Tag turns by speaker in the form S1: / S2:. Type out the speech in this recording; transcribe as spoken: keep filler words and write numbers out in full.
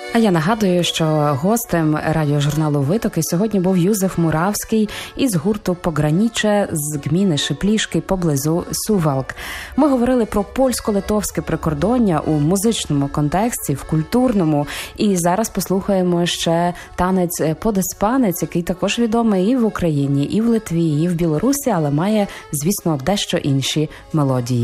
S1: А я нагадую, що гостем радіожурналу «Витоки» сьогодні був Юзеф Муравський із гурту «Пограніче» з гміни Шиплішки поблизу Сувалк. Ми говорили про польсько-литовське прикордоння у музичному контексті, в культурному. І зараз послухаємо ще танець «Подеспанець», який також відомий і в Україні, і в Литві, і в Білорусі, але має, звісно, дещо інші мелодії.